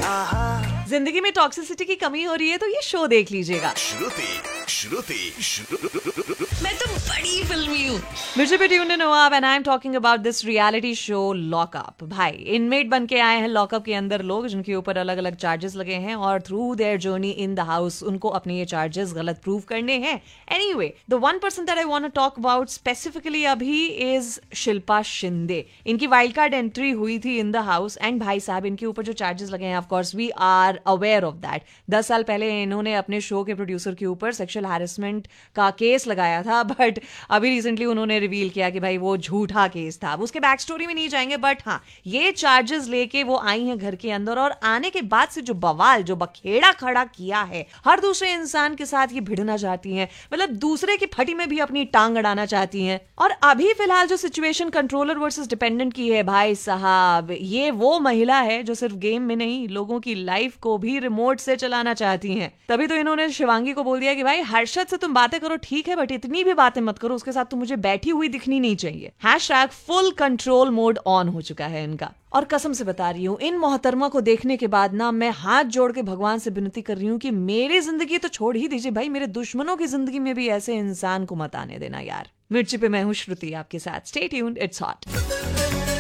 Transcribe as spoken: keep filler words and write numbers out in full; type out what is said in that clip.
जिंदगी में टॉक्सिसिटी की कमी हो रही है तो ये शो देख लीजिएगा। श्रुति श्रुति श्रुति मैं तो बड़ी फिल्मी हूँ। मिर्ची पे ट्यून्ड इन हो आप and I am talking about this reality show lockup. भाई इनमेट बन के आए हैं लॉकअप के अंदर लोग जिनके ऊपर अलग अलग चार्जेस लगे हैं और through their journey in the house उनको अपने ये चार्जेस गलत प्रूव करने हैं। Anyway the one person that I want to talk about specifically अभी इज शिल्पा शिंदे। इनकी वाइल्ड कार्ड एंट्री हुई थी इन द हाउस एंड भाई साहब इनके ऊपर जो चार्जेस लगे हैं of course we are aware of that. दस साल पहले इन्होंने अपने शो के प्रोड्यूसर के ऊपर सेक्सुअल हैरेसमेंट का केस लगाया था बट अभी रिसेंटली उन्होंने रिवील किया कि भाई वो झूठा केस था। उसके बैक स्टोरी में नहीं जाएंगे बट हाँ ये चार्जेस लेके वो आई हैं घर के अंदर और आने के बाद से जो बवाल जो बखेड़ा खड़ा किया है, हर दूसरे इंसान के साथ ये भिड़ना चाहती हैं, मतलब दूसरे की फटी में भी अपनी टांग अड़ाना चाहती हैं। और अभी फिलहाल जो सिचुएशन कंट्रोलर वर्सेस डिपेंडेंट की है भाई साहब, ये वो महिला है जो सिर्फ गेम में नहीं लोगों की लाइफ को भी रिमोट से चलाना चाहती हैं। तभी तो इन्होंने शिवांगी को बोल दिया कि भाई हर्षद से तुम बातें करो ठीक है बट इतनी भी बातें मत करो, उसके साथ तुम मुझे बैठी हुई दिखनी नहीं चाहिए। Hashtag full control mode on हो चुका है इनका। और कसम से बता रही हूँ इन मोहतरमा को देखने के बाद ना मैं हाथ जोड़ के भगवान से विनती कर रही हूँ कि मेरी जिंदगी तो छोड़ ही दीजिए भाई, मेरे दुश्मनों की जिंदगी में भी ऐसे इंसान को मत आने देना यार। मिर्ची पे मैं हूँ श्रुति आपके साथ। Stay tuned, it's hot.